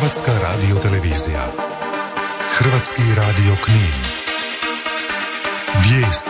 Hrvatska radiotelevizija. Hrvatski radio Knin. Vijesti.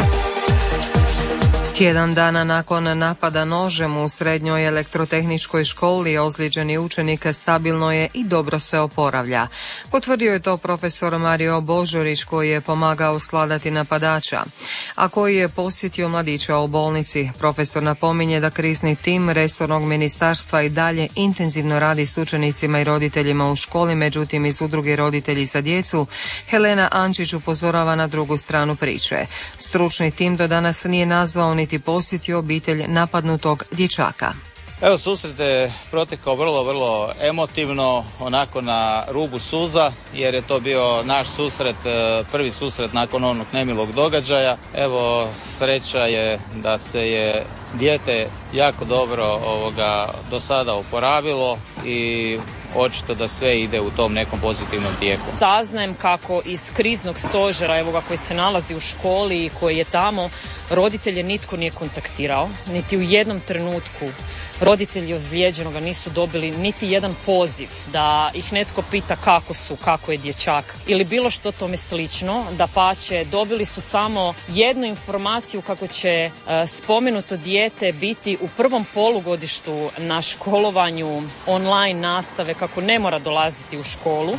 Tjedan dana nakon napada nožem u srednjoj elektrotehničkoj školi ozlijeđeni učenik stabilno je i dobro se oporavlja. Potvrdio je to profesor Mario Božurić koji je pomagao svladati napadača, a koji je posjetio mladića u bolnici. Profesor napominje da krizni tim resornog ministarstva i dalje intenzivno radi s učenicima i roditeljima u školi, međutim iz udruge Roditelji za djecu Helena Ančić upozorava na drugu stranu priče. Stručni tim do danas nije nazvao niti posjetio obitelj napadnutog dječaka. Evo, susret je protekao vrlo emotivno, onako na rubu suza, jer je to bio naš susret, prvi susret nakon onog nemilog događaja. Evo, sreća je da se je dijete jako dobro do sada oporavilo i očito da sve ide u tom nekom pozitivnom tijeku. Saznajem kako iz kriznog stožera, koji se nalazi u školi i koji je tamo, roditelje nitko nije kontaktirao, niti u jednom trenutku roditelji ozlijeđenoga nisu dobili niti jedan poziv da ih netko pita kako je dječak ili bilo što tome slično. Dapače, dobili su samo jednu informaciju kako će spomenuto dijete biti u prvom polugodištu na školovanju online nastave, kako ne mora dolaziti u školu.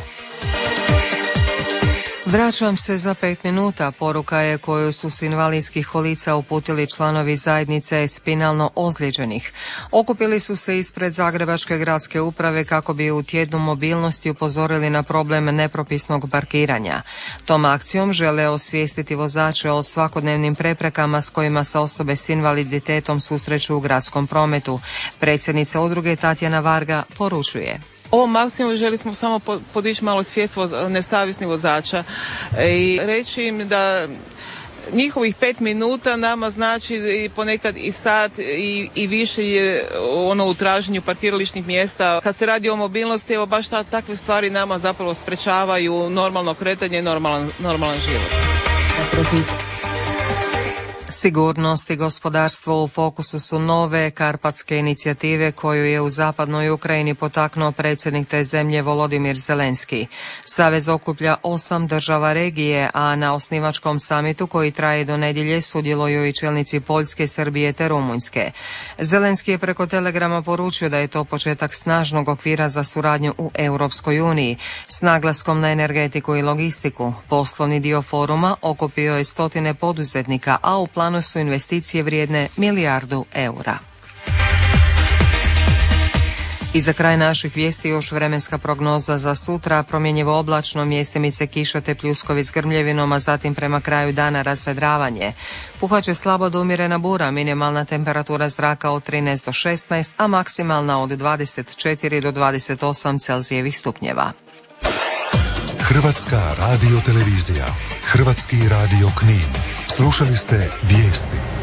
Vraćam se za 5 minuta, poruka je koju su s invalidskih kolica uputili članovi zajednice spinalno ozlijeđenih. Okupili su se ispred Zagrebačke gradske uprave kako bi u tjednu mobilnosti upozorili na problem nepropisnog parkiranja. Tom akcijom žele osvijestiti vozače o svakodnevnim preprekama s kojima se osobe s invaliditetom susreću u gradskom prometu. Predsjednica udruge Tatjana Varga poručuje: Ovom akcijom želi smo samo podići malo svijest nesavjesnih vozača i reći im da njihovih 5 minuta nama znači i ponekad i sat i više je u traženju parkirališnih mjesta. Kad se radi o mobilnosti, evo baš takve stvari nama zapravo sprečavaju normalno kretanje i normalan život. Sigurnost i gospodarstvo u fokusu su nove karpatske inicijative koju je u zapadnoj Ukrajini potaknuo predsjednik te zemlje Volodimir Zelenski. Savez okuplja 8 država regije, a na osnivačkom samitu koji traje do nedjelje sudjeluju i čelnici Poljske, Srbije te Rumunjske. Zelenski je preko telegrama poručio da je to početak snažnog okvira za suradnju u Europskoj uniji s naglaskom na energetiku i logistiku. Poslovni dio foruma okupio je 100 poduzetnika, a u planu su investicije vrijedne €1 milijardu. I za kraj naših vijesti još vremenska prognoza za sutra: promjenjivo oblačno, mjestimice kiša te pljuskovi s grmljevinom, a zatim prema kraju dana razvedravanje. Puhat slabo do umjerena bura, minimalna temperatura zraka od 13 do 16, a maksimalna od 24 do 28 Celzijevih stupnjeva. Hrvatska radiotelevizija. Hrvatski radio Knin. Slušali ste vijesti.